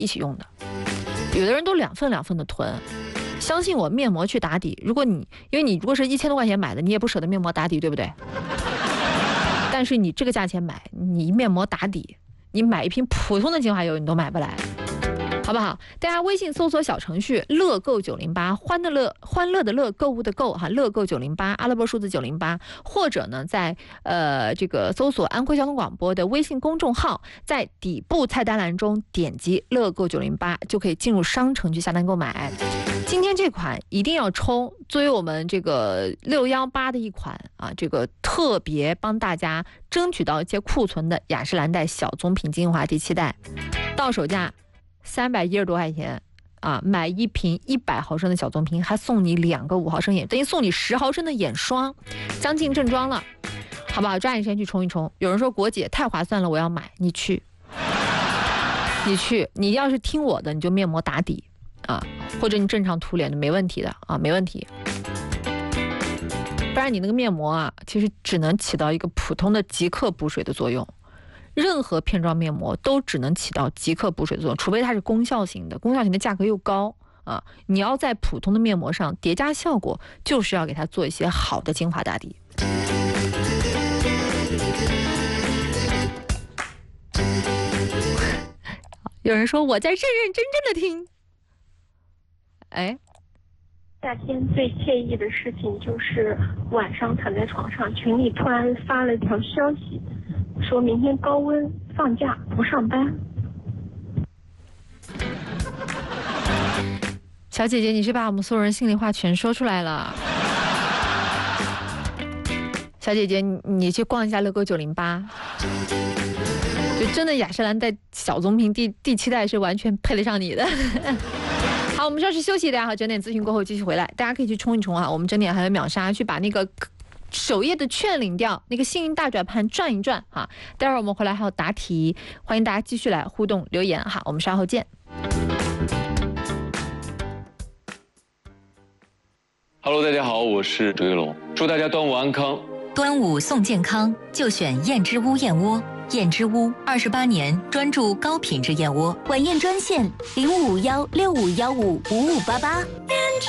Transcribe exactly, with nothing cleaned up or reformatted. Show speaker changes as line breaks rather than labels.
一起用的。有的人都两份两份的囤。相信我，面膜去打底，如果你因为你如果是一千多块钱买的，你也不舍得面膜打底，对不对？但是你这个价钱买，你面膜打底，你买一瓶普通的精华油你都买不来，好不好？大家微信搜索小程序乐购九零八，欢的乐，欢乐的乐，购物的购哈，乐购九零八，阿拉伯数字九零八，或者呢，在呃这个搜索安徽交通广播的微信公众号，在底部菜单栏中点击乐购九零八，就可以进入商城去下单购买。今天这款一定要冲，作为我们这个六一八的一款啊，这个特别帮大家争取到一些库存的雅诗兰黛小棕瓶精华第七代，到手价三百一十多块钱啊，买一瓶一百毫升的小棕瓶，还送你两个五毫升眼，等于送你十毫升的眼霜，将近正装了，好不好？抓紧时间去冲一冲。有人说国姐太划算了，我要买，你去，你去，你要是听我的，你就面膜打底啊，或者你正常涂脸的没问题的啊，没问题。不然你那个面膜啊，其实只能起到一个普通的即刻补水的作用。任何片状面膜都只能起到即刻补水的作用，除非它是功效型的，功效型的价格又高啊。你要在普通的面膜上叠加效果，就是要给它做一些好的精华打底。有人说我在认认真真的听，哎，
夏天最惬意的事情就是晚上躺在床上，群里突然发了一条消息，说明天高温放假不上班。
小姐姐，你是把我们所有人心里话全说出来了。小姐姐，你你去逛一下乐购九零八，就真的雅诗兰黛小棕瓶第第七代是完全配得上你的。好，我们稍事休息，大家好，整点咨询过后继续回来，大家可以去冲一冲啊，我们整点还有秒杀，去把那个首页的券领掉，那个幸运大转盘转一转哈。待会儿我们回来还有答题，欢迎大家继续来互动留言哈，我们稍后见。
Hello， 大家好，我是周一龙，祝大家端午安康。
端午送健康，就选燕之屋燕窝。燕之屋二十八年专注高品质燕窝，
晚宴专线零五幺六五幺五五五八八。